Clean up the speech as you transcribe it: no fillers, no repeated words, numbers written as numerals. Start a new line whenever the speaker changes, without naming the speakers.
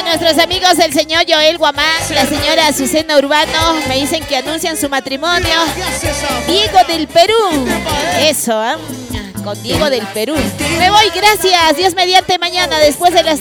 nuestros amigos, el señor Joel Guamán, la señora Azucena Urbano, me dicen que anuncian su matrimonio. Diego del Perú. Eso, con Diego del Perú. Me voy, gracias. Dios mediante mañana, después de las